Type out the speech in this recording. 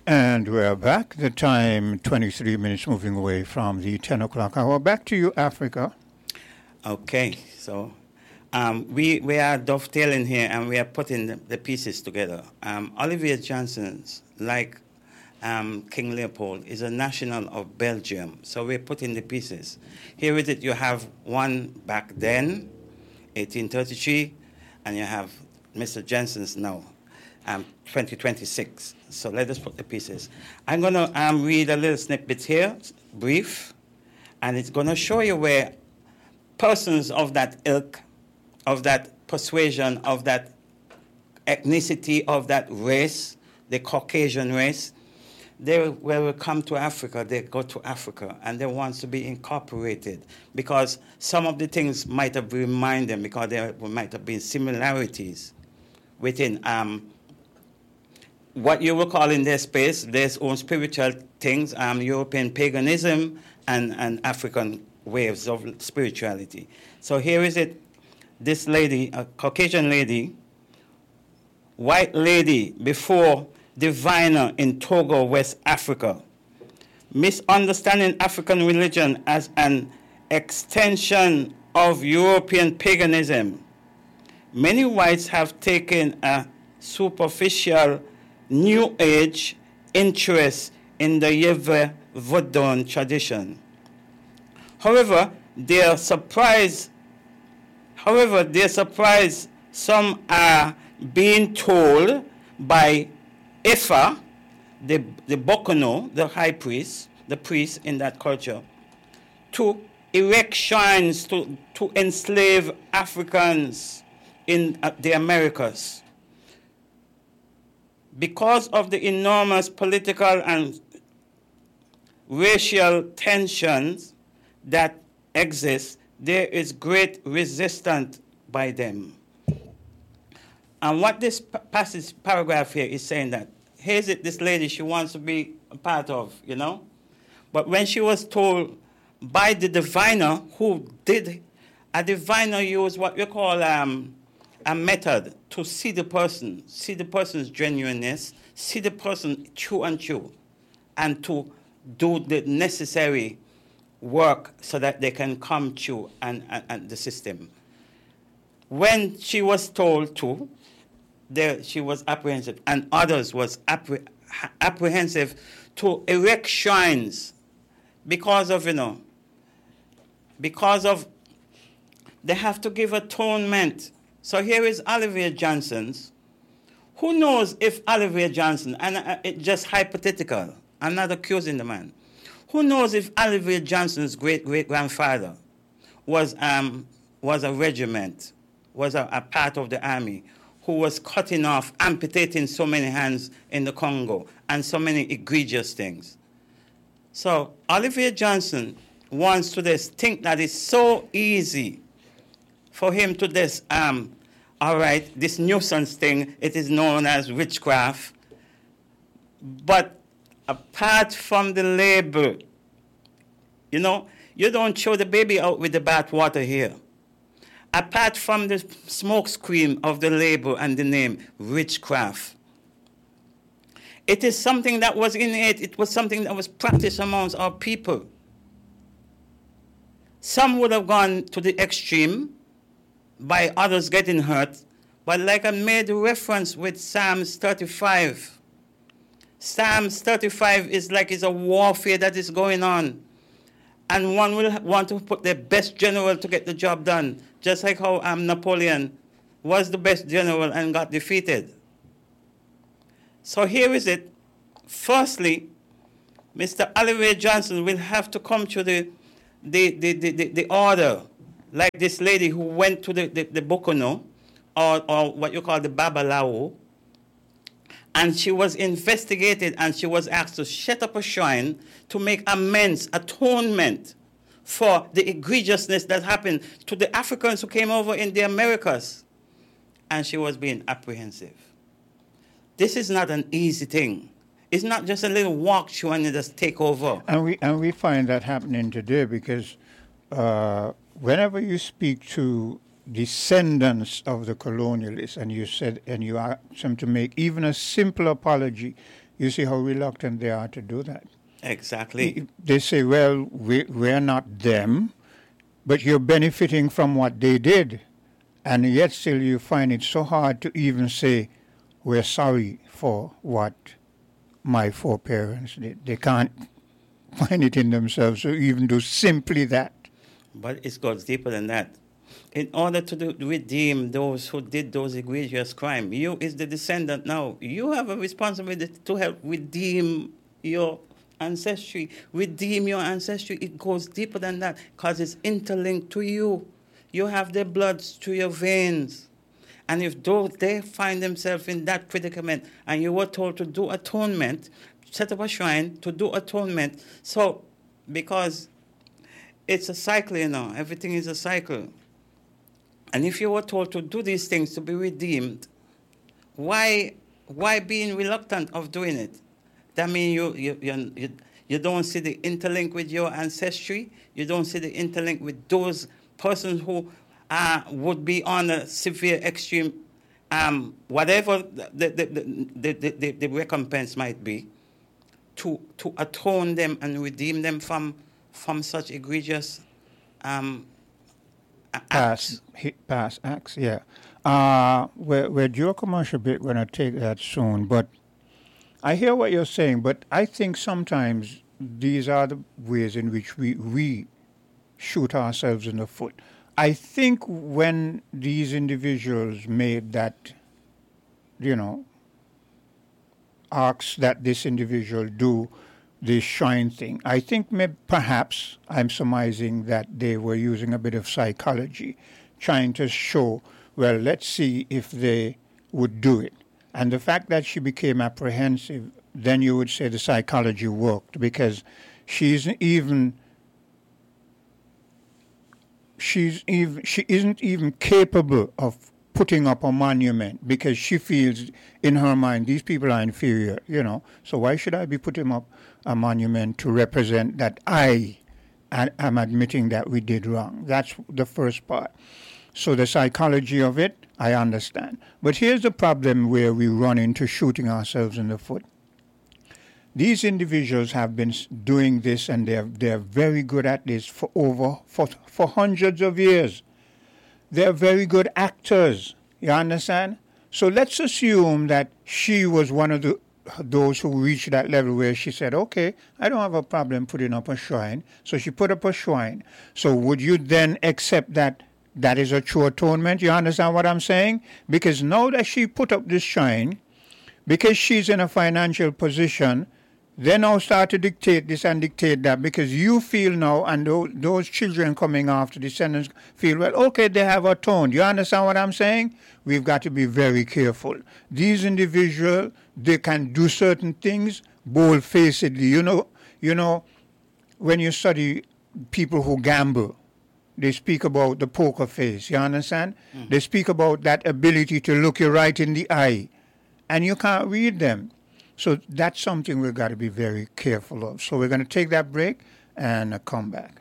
And we're back. The time 23 minutes moving away from the 10 o'clock hour. Back to you, Africa. Okay, so we are dovetailing here and we are putting the pieces together. Olivier Johnson's, like King Leopold, is a national of Belgium. So we're putting the pieces. Here with it, you have one back then, 1833, and you have Mr. Johnson's now, 2026. So let us put the pieces. I'm going to read a little snippet here, brief, and it's going to show you where persons of that ilk, of that persuasion, of that ethnicity, of that race, the Caucasian race, they will come to Africa, they go to Africa, and they want to be incorporated because some of the things might have reminded them, because there might have been similarities within what you will call in their space, their own spiritual things, European paganism and African waves of spirituality. So here is it, this lady, a Caucasian lady, white lady before diviner in Togo, West Africa, misunderstanding African religion as an extension of European paganism. Many whites have taken a superficial New Age interest in the Yévé Vodun tradition. However, their surprise, some are being told by Ifa, the Bokono, the high priest, the priest in that culture, to erect shrines to enslave Africans in the Americas. Because of the enormous political and racial tensions that exist, there is great resistance by them. And what this paragraph here is saying that, here's it, this lady, she wants to be a part of, you know? But when she was told by the diviner, a diviner used what we call a method to see the person's genuineness, see the person true and true, and to do the necessary work so that they can come true and the system. When she was told to, she was apprehensive, and others was apprehensive to erect shrines because of they have to give atonement. So here is Olivier Johnson's. Who knows if Olivier Johnson, and it's just hypothetical, I'm not accusing the man. Who knows if Olivier Johnson's great-great-grandfather was a regiment, was a part of the army, who was cutting off, amputating so many hands in the Congo, and so many egregious things. So Olivier Johnson wants to just think that it's so easy for him to just, all right, this nuisance thing, it is known as witchcraft. But apart from the label, you know, you don't throw the baby out with the bathwater here. Apart from the smoke screen of the label and the name, witchcraft. It is something that was innate. It was something that was practiced amongst our people. Some would have gone to the extreme by others getting hurt. But like I made a reference with Psalms 35. Psalms 35 is like it's a warfare that is going on. And one will want to put their best general to get the job done. Just like how Napoleon was the best general and got defeated. So here is it. Firstly, Mr. Olivier Johnson will have to come to the order, like this lady who went to the Bokono, or what you call the Babalawo, and she was investigated and she was asked to set up a shrine to make amends, atonement for the egregiousness that happened to the Africans who came over in the Americas. And she was being apprehensive. This is not an easy thing. It's not just a little walk through and just take over. And we find that happening today because whenever you speak to descendants of the colonialists and you ask them to make even a simple apology, You see how reluctant they are to do that. Exactly. They say, well, we're not them, but you're benefiting from what they did. And yet still you find it so hard to even say, we're sorry for what my foreparents did. They can't find it in themselves to even do simply that. But it goes deeper than that. In order to redeem those who did those egregious crimes, you is the descendant now. You have a responsibility to help redeem your ancestry. Redeem your ancestry. It goes deeper than that because it's interlinked to you. You have their blood through your veins. And if they find themselves in that predicament and you were told to do atonement, set up a shrine to do atonement. So, because it's a cycle, everything is a cycle. And if you were told to do these things to be redeemed, why being reluctant of doing it? That means you don't see the interlink with your ancestry. You don't see the interlink with those persons who would be on a severe extreme, whatever the recompense might be, to atone them and redeem them from such egregious acts. Past acts, yeah. We're due a commercial break. We're going to take that soon. But I hear what you're saying, but I think sometimes these are the ways in which we shoot ourselves in the foot. I think when these individuals made that, asked that this individual do this shrine thing, I think perhaps I'm surmising that they were using a bit of psychology, trying to show, well, let's see if they would do it. And the fact that she became apprehensive, then you would say the psychology worked, because she isn't even capable of putting up a monument, because she feels in her mind these people are inferior, So why should I be putting up a monument to represent that I am admitting that we did wrong? That's the first part. So the psychology of it, I understand. But here's the problem where we run into shooting ourselves in the foot. These individuals have been doing this, and they're very good at this for hundreds of years. They're very good actors. You understand? So let's assume that she was one of those who reached that level where she said, okay, I don't have a problem putting up a shrine. So she put up a shrine. So would you then accept that that is a true atonement? You understand what I'm saying? Because now that she put up this shrine, because she's in a financial position, they now start to dictate this and dictate that, because you feel now, and those children coming after, descendants feel, well, okay, they have atoned. You understand what I'm saying? We've got to be very careful. These individuals, they can do certain things bold-facedly. You know, when you study people who gamble, they speak about the poker face. You understand? Mm. They speak about that ability to look you right in the eye, and you can't read them. So that's something we've got to be very careful of. So we're going to take that break and come back.